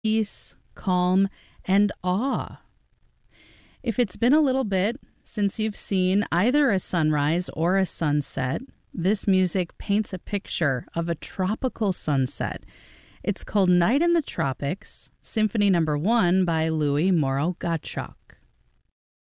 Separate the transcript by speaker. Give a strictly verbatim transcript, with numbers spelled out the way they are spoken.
Speaker 1: peace, calm, and awe. If it's been a little bit since you've seen either a sunrise or a sunset, this music paints a picture of a tropical sunset. It's called Night in the Tropics, Symphony Number One by Louis Moreau Gottschalk.